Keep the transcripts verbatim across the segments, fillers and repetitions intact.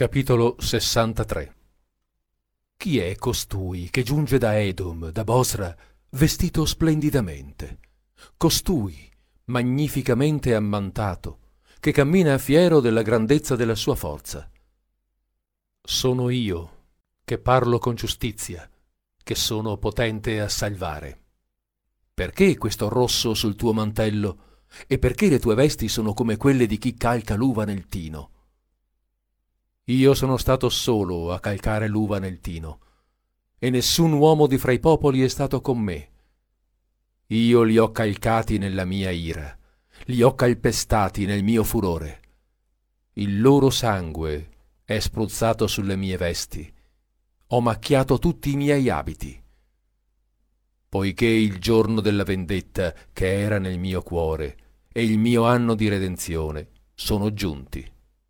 Capitolo sessantatré. Chi è costui che giunge da Edom, da Bosra, vestito splendidamente? Costui, magnificamente ammantato, che cammina fiero della grandezza della sua forza. Sono io, che parlo con giustizia, che sono potente a salvare. Perché questo rosso sul tuo mantello, e perché le tue vesti sono come quelle di chi calca l'uva nel tino? Io sono stato solo a calcare l'uva nel tino, e nessun uomo di fra i popoli è stato con me. Io li ho calcati nella mia ira, li ho calpestati nel mio furore. Il loro sangue è spruzzato sulle mie vesti, ho macchiato tutti i miei abiti. Poiché il giorno della vendetta che era nel mio cuore e il mio anno di redenzione sono giunti.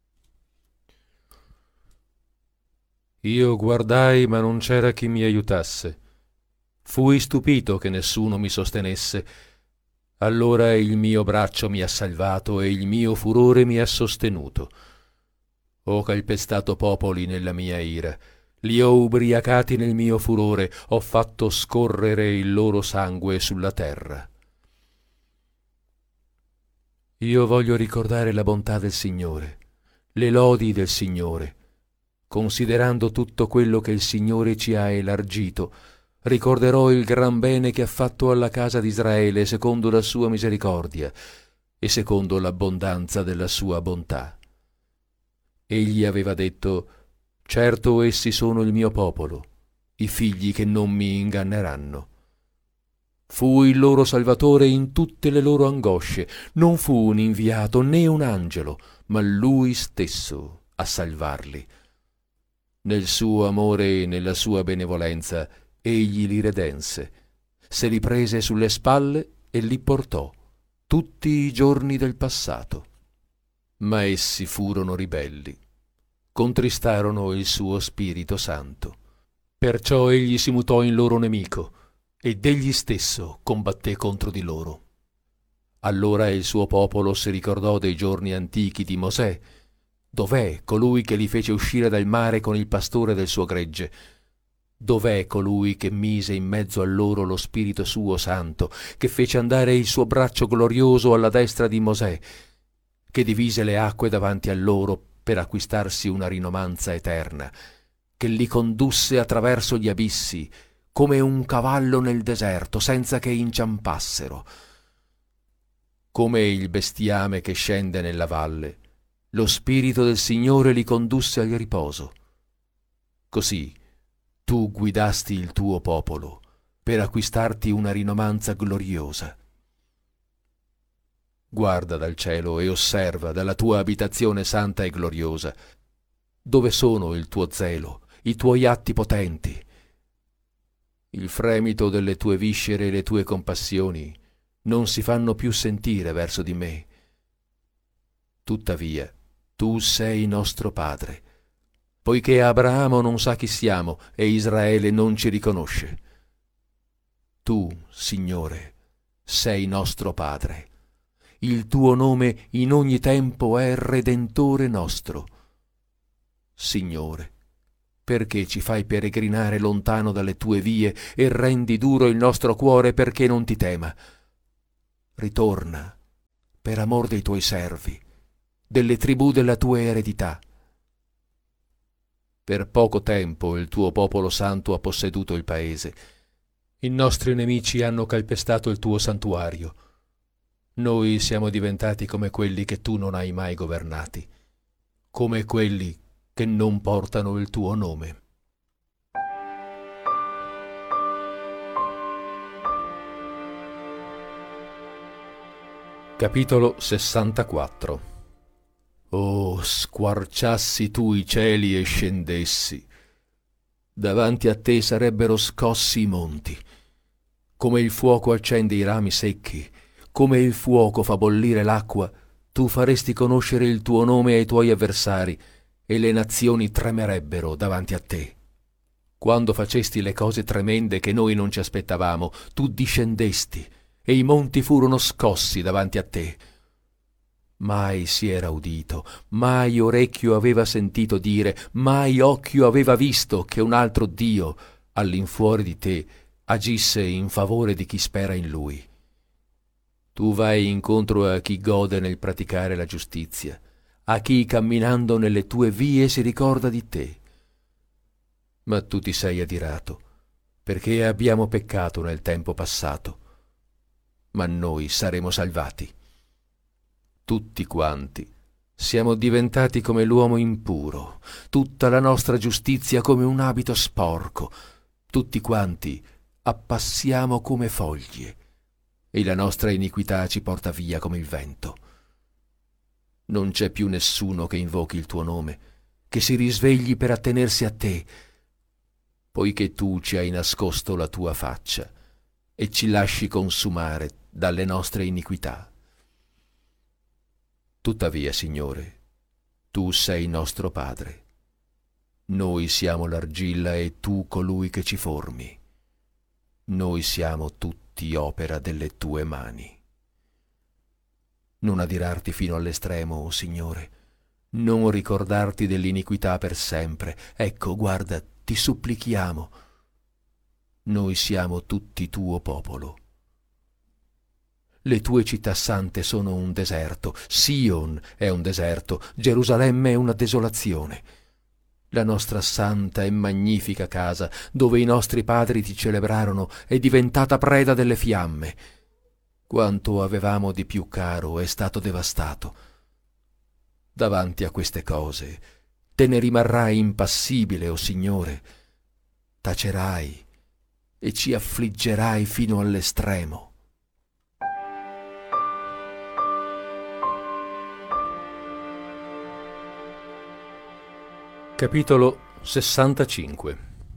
Io guardai, ma non c'era chi mi aiutasse. Fui stupito che nessuno mi sostenesse. Allora il mio braccio mi ha salvato e il mio furore mi ha sostenuto. Ho calpestato popoli nella mia ira, li ho ubriacati nel mio furore, ho fatto scorrere il loro sangue sulla terra. Io voglio ricordare la bontà del Signore, le lodi del Signore. Considerando tutto quello che il Signore ci ha elargito, ricorderò il gran bene che ha fatto alla casa di Israele secondo la sua misericordia e secondo l'abbondanza della sua bontà. Egli aveva detto: certo essi sono il mio popolo, i figli che non mi inganneranno. Fu il loro Salvatore in tutte le loro angosce, non fu un inviato né un angelo, ma Lui stesso a salvarli. Nel suo amore e nella sua benevolenza egli li redense, se li prese sulle spalle e li portò tutti i giorni del passato. Ma essi furono ribelli, contristarono il suo Spirito Santo. Perciò egli si mutò in loro nemico ed egli stesso combatté contro di loro. Allora il suo popolo si ricordò dei giorni antichi di Mosè. Dov'è colui che li fece uscire dal mare con il pastore del suo gregge? Dov'è colui che mise in mezzo a loro lo Spirito suo santo, che fece andare il suo braccio glorioso alla destra di Mosè, che divise le acque davanti a loro per acquistarsi una rinomanza eterna, che li condusse attraverso gli abissi, come un cavallo nel deserto, senza che inciampassero? Come il bestiame che scende nella valle, lo Spirito del Signore li condusse al riposo. Così tu guidasti il tuo popolo per acquistarti una rinomanza gloriosa. Guarda dal cielo e osserva dalla tua abitazione santa e gloriosa. Dove sono il tuo zelo, i tuoi atti potenti? Il fremito delle tue viscere e le tue compassioni non si fanno più sentire verso di me. Tuttavia, tu sei nostro Padre, poiché Abramo non sa chi siamo e Israele non ci riconosce. Tu, Signore, sei nostro Padre. Il tuo nome in ogni tempo è Redentore nostro. Signore, perché ci fai peregrinare lontano dalle tue vie e rendi duro il nostro cuore perché non ti tema? Ritorna, per amor dei tuoi servi, delle tribù della tua eredità. Per poco tempo il tuo popolo santo ha posseduto il paese. I nostri nemici hanno calpestato il tuo santuario. Noi siamo diventati come quelli che tu non hai mai governati, come quelli che non portano il tuo nome. Capitolo sessantaquattro. Oh, squarciassi tu i cieli e scendessi. Davanti a te sarebbero scossi i monti. Come il fuoco accende i rami secchi, come il fuoco fa bollire l'acqua, tu faresti conoscere il tuo nome ai tuoi avversari, e le nazioni tremerebbero davanti a te. Quando facesti le cose tremende che noi non ci aspettavamo, tu discendesti, e i monti furono scossi davanti a te. Mai si era udito, mai orecchio aveva sentito dire, mai occhio aveva visto che un altro Dio, all'infuori di te, agisse in favore di chi spera in Lui. Tu vai incontro a chi gode nel praticare la giustizia, a chi camminando nelle tue vie si ricorda di te. Ma tu ti sei adirato, perché abbiamo peccato nel tempo passato, ma noi saremo salvati. Tutti quanti siamo diventati come l'uomo impuro, tutta la nostra giustizia come un abito sporco, tutti quanti appassiamo come foglie, e la nostra iniquità ci porta via come il vento. Non c'è più nessuno che invochi il tuo nome, che si risvegli per attenersi a te, poiché tu ci hai nascosto la tua faccia e ci lasci consumare dalle nostre iniquità. Tuttavia, Signore, tu sei nostro Padre. Noi siamo l'argilla e tu colui che ci formi. Noi siamo tutti opera delle tue mani. Non adirarti fino all'estremo, o Signore, non ricordarti dell'iniquità per sempre. Ecco, guarda, ti supplichiamo. Noi siamo tutti tuo popolo. Le tue città sante sono un deserto, Sion è un deserto, Gerusalemme è una desolazione. La nostra santa e magnifica casa, dove i nostri padri ti celebrarono, è diventata preda delle fiamme. Quanto avevamo di più caro è stato devastato. Davanti a queste cose te ne rimarrai impassibile, o Signore. Tacerai e ci affliggerai fino all'estremo. Capitolo sessantacinque.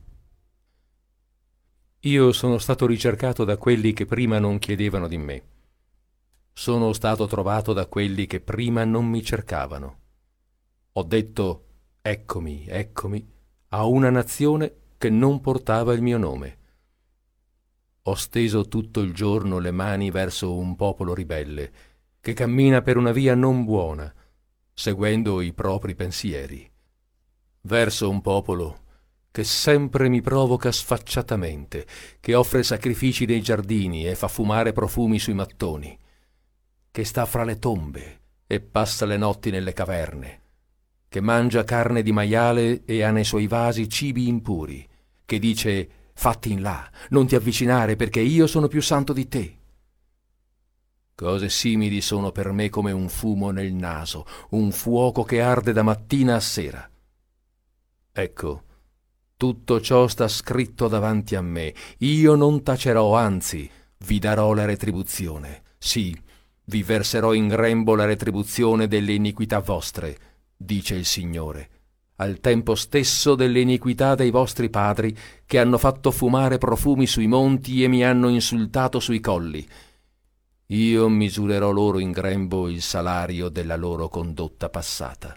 Io sono stato ricercato da quelli che prima non chiedevano di me. Sono stato trovato da quelli che prima non mi cercavano. Ho detto, eccomi, eccomi, a una nazione che non portava il mio nome. Ho steso tutto il giorno le mani verso un popolo ribelle, che cammina per una via non buona, seguendo i propri pensieri. Verso un popolo che sempre mi provoca sfacciatamente, che offre sacrifici nei giardini e fa fumare profumi sui mattoni, che sta fra le tombe e passa le notti nelle caverne, che mangia carne di maiale e ha nei suoi vasi cibi impuri, che dice «Fatti in là, non ti avvicinare perché io sono più santo di te». Cose simili sono per me come un fumo nel naso, un fuoco che arde da mattina a sera. Ecco, tutto ciò sta scritto davanti a me. Io non tacerò, anzi, vi darò la retribuzione. Sì, vi verserò in grembo la retribuzione delle iniquità vostre, dice il Signore, al tempo stesso delle iniquità dei vostri padri, che hanno fatto fumare profumi sui monti e mi hanno insultato sui colli. Io misurerò loro in grembo il salario della loro condotta passata.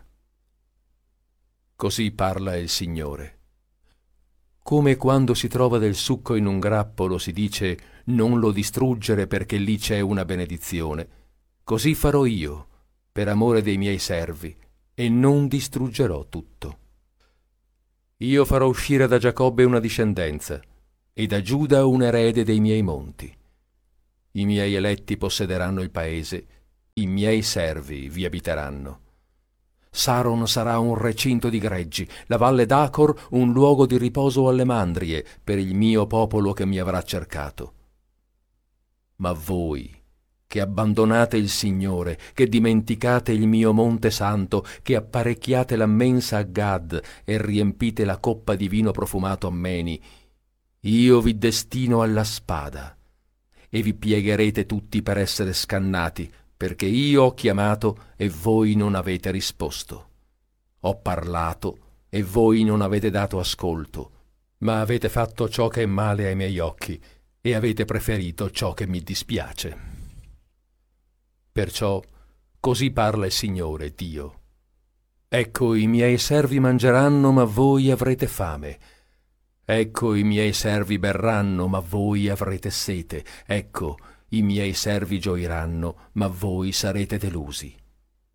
Così parla il Signore. Come quando si trova del succo in un grappolo si dice non lo distruggere perché lì c'è una benedizione, così farò io, per amore dei miei servi, e non distruggerò tutto. Io farò uscire da Giacobbe una discendenza, e da Giuda un erede dei miei monti. I miei eletti possederanno il paese, i miei servi vi abiteranno. Saron sarà un recinto di greggi, la valle d'Acor un luogo di riposo alle mandrie per il mio popolo che mi avrà cercato. Ma voi, che abbandonate il Signore, che dimenticate il mio monte santo, che apparecchiate la mensa a Gad e riempite la coppa di vino profumato a Meni, io vi destino alla spada, e vi piegherete tutti per essere scannati, perché io ho chiamato e voi non avete risposto. Ho parlato e voi non avete dato ascolto, ma avete fatto ciò che è male ai miei occhi e avete preferito ciò che mi dispiace. Perciò così parla il Signore Dio. Ecco, i miei servi mangeranno, ma voi avrete fame. Ecco, i miei servi berranno, ma voi avrete sete. Ecco, i miei servi gioiranno, ma voi sarete delusi.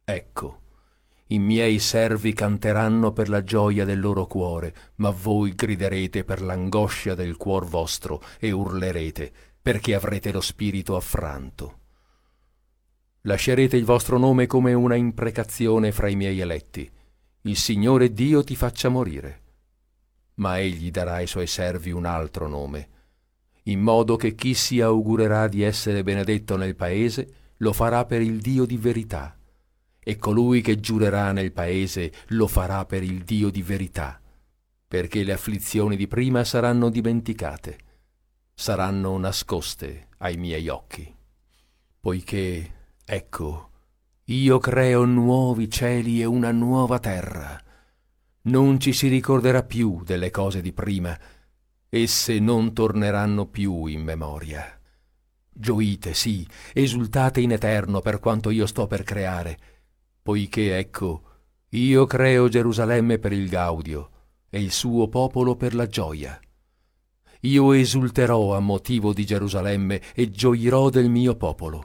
Ecco, i miei servi canteranno per la gioia del loro cuore, ma voi griderete per l'angoscia del cuor vostro e urlerete, perché avrete lo spirito affranto. Lascerete il vostro nome come una imprecazione fra i miei eletti. Il Signore Dio ti faccia morire. Ma egli darà ai suoi servi un altro nome, in modo che chi si augurerà di essere benedetto nel paese lo farà per il Dio di verità, e colui che giurerà nel paese lo farà per il Dio di verità, perché le afflizioni di prima saranno dimenticate, saranno nascoste ai miei occhi. Poiché, ecco, io creo nuovi cieli e una nuova terra. Non ci si ricorderà più delle cose di prima, esse non torneranno più in memoria. Gioite, sì, esultate in eterno per quanto io sto per creare, poiché, ecco, io creo Gerusalemme per il gaudio e il suo popolo per la gioia. Io esulterò a motivo di Gerusalemme e gioirò del mio popolo.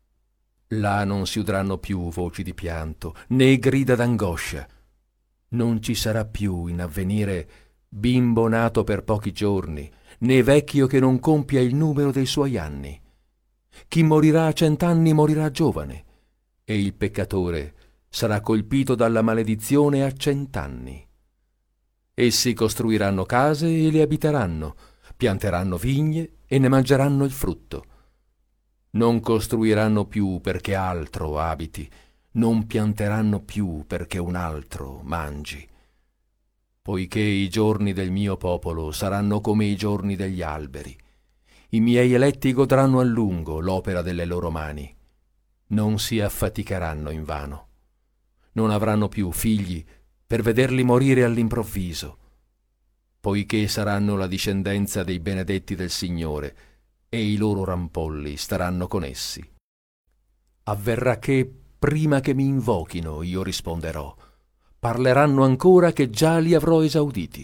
Là non si udranno più voci di pianto, né grida d'angoscia. Non ci sarà più in avvenire bimbo nato per pochi giorni, né vecchio che non compia il numero dei suoi anni. Chi morirà a cent'anni morirà giovane, e il peccatore sarà colpito dalla maledizione a cent'anni. Essi costruiranno case e le abiteranno, pianteranno vigne e ne mangeranno il frutto. Non costruiranno più perché altro abiti, non pianteranno più perché un altro mangi. Poiché i giorni del mio popolo saranno come i giorni degli alberi, i miei eletti godranno a lungo l'opera delle loro mani. Non si affaticheranno invano. Non avranno più figli per vederli morire all'improvviso, poiché saranno la discendenza dei benedetti del Signore, e i loro rampolli staranno con essi. Avverrà che, prima che mi invochino, io risponderò. Parleranno ancora che già li avrò esauditi.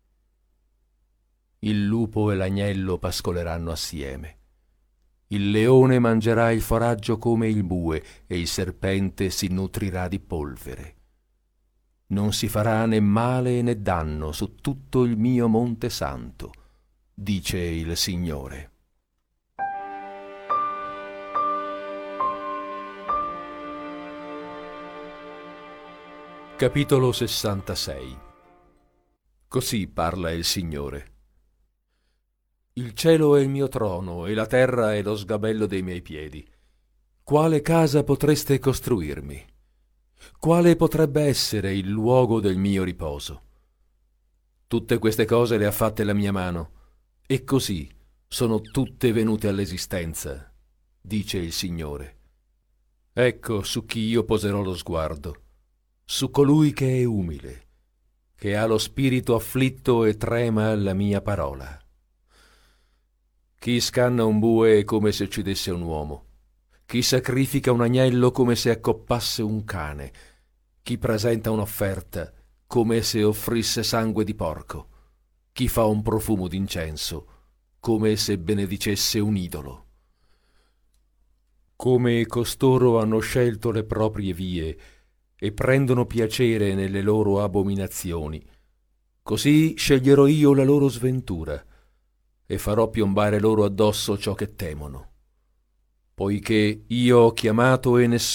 Il lupo e l'agnello pascoleranno assieme. Il leone mangerà il foraggio come il bue e il serpente si nutrirà di polvere. Non si farà né male né danno su tutto il mio monte santo, dice il Signore. Capitolo sessantasei. Così parla il Signore. Il cielo è il mio trono e la terra è lo sgabello dei miei piedi. Quale casa potreste costruirmi? Quale potrebbe essere il luogo del mio riposo? Tutte queste cose le ha fatte la mia mano, e così sono tutte venute all'esistenza, dice il Signore. Ecco su chi io poserò lo sguardo, su colui che è umile, che ha lo spirito afflitto e trema alla mia parola. Chi scanna un bue come se uccidesse un uomo, chi sacrifica un agnello come se accoppasse un cane, chi presenta un'offerta come se offrisse sangue di porco, chi fa un profumo d'incenso come se benedicesse un idolo. Come costoro hanno scelto le proprie vie e prendono piacere nelle loro abominazioni, così sceglierò io la loro sventura e farò piombare loro addosso ciò che temono. Poiché io ho chiamato e nessuno